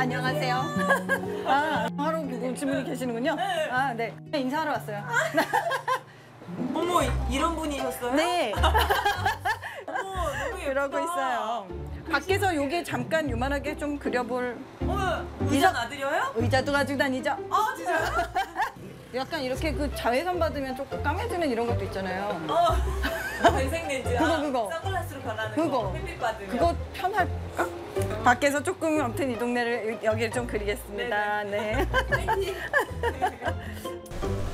안녕하세요. 아, 하러 오신 분이 계시는군요. 아, 네. 인사하러 왔어요. 어머, 이런 분이셨어요? 네. 어머, 너무 예쁘다. 그러고 있어요. 밖에서 요게 잠깐 요만하게 좀 그려볼 어머, 의자 놔드려요? 의자도 가지고 다니죠. 아, 진짜요? 약간 이렇게 그 자외선 받으면 조금 까매지는 이런 것도 있잖아요. 발생렌즈. 그거. 선글라스로 변하는 그거. 거. 햇빛 받으면. 그거 편할까? 밖에서 조금 아무튼 이 동네를 여기를 좀 그리겠습니다. 네. 파이팅.